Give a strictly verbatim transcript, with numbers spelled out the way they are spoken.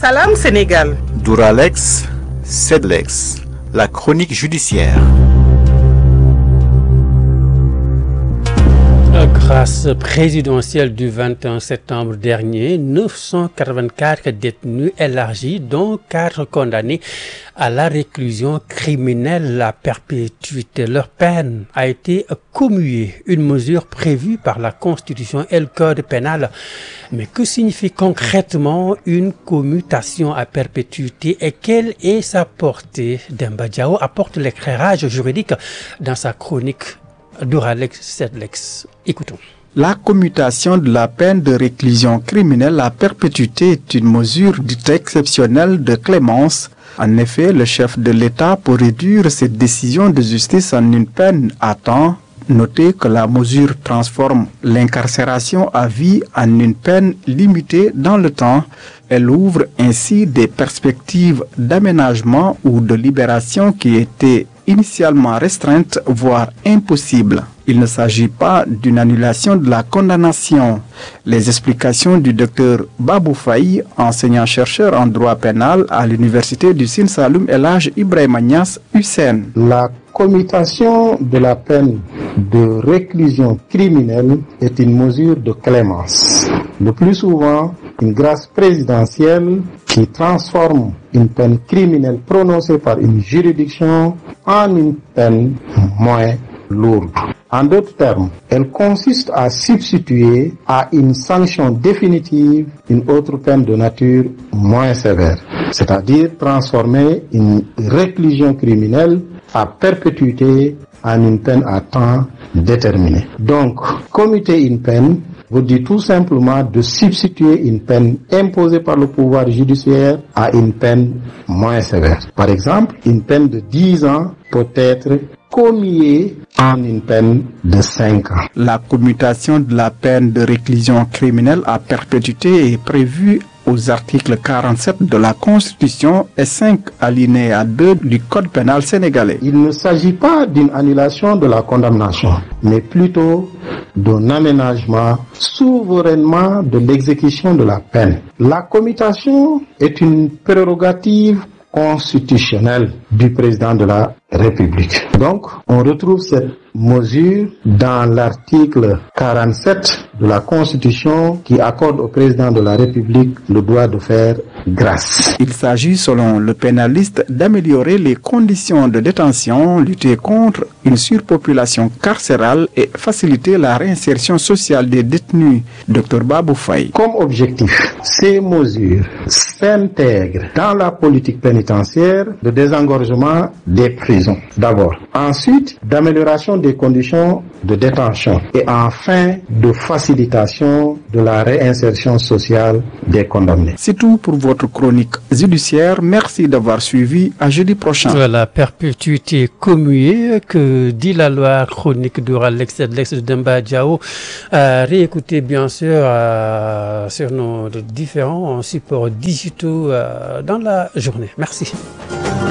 Salam Sénégal. Duralex, Sedlex, la chronique judiciaire. Grâce présidentielle du vingt et un septembre dernier, neuf cent quatre-vingt-quatre détenus élargis, dont quatre condamnés à la réclusion criminelle à perpétuité. Leur peine a été commuée, une mesure prévue par la Constitution et le Code pénal. Mais que signifie concrètement une commutation à perpétuité et quelle est sa portée? Demba Diao apporte l'éclairage juridique dans sa chronique Duralex Sedlex. Écoutons. La commutation de la peine de réclusion criminelle à perpétuité est une mesure dite exceptionnelle de clémence. En effet, le chef de l'État, pour réduire cette décision de justice en une peine à temps, notez que la mesure transforme l'incarcération à vie en une peine limitée dans le temps. Elle ouvre ainsi des perspectives d'aménagement ou de libération qui étaient initialement restreintes, voire impossibles. Il ne s'agit pas d'une annulation de la condamnation. Les explications du docteur Babou Faye, enseignant-chercheur en droit pénal à l'université du Sine Saloum El Hadj Ibrahima Niass U S E N. La commutation de la peine de réclusion criminelle est une mesure de clémence. Le plus souvent, une grâce présidentielle qui transforme une peine criminelle prononcée par une juridiction en une peine moins lourde. En d'autres termes, elle consiste à substituer à une sanction définitive une autre peine de nature moins sévère, c'est-à-dire transformer une réclusion criminelle à perpétuité en une peine à temps déterminé. Donc, commuter une peine vous dit tout simplement de substituer une peine imposée par le pouvoir judiciaire à une peine moins sévère. Par exemple, une peine de dix ans peut être commuée en une peine de cinq ans. La commutation de la peine de réclusion criminelle à perpétuité est prévue aux articles quarante-sept de la Constitution et cinq alinéa deux du Code pénal sénégalais. Il ne s'agit pas d'une annulation de la condamnation, mais plutôt d'un aménagement souverainement de l'exécution de la peine. La commutation est une prérogative constitutionnelle du président de la République. Donc, on retrouve cette mesure dans l'article quarante-sept de la Constitution qui accorde au président de la République le droit de faire grâce. Il s'agit, selon le pénaliste, d'améliorer les conditions de détention, lutter contre une surpopulation carcérale et faciliter la réinsertion sociale des détenus. docteur Babou Faye. Comme objectif, ces mesures s'intègrent dans la politique pénitentiaire de désengorgement des prisons. D'abord. Ensuite, d'amélioration des conditions de détention. Et enfin, de facilitation de la réinsertion sociale des condamnés. C'est tout pour votre chronique judiciaire. Merci d'avoir suivi. À jeudi prochain. Voilà, perpétuité commuée, que dit la loi chronique Duralex Sedlex de Demba Diao. Euh, réécoutez bien sûr euh, sur nos différents supports digitaux euh, dans la journée. Merci.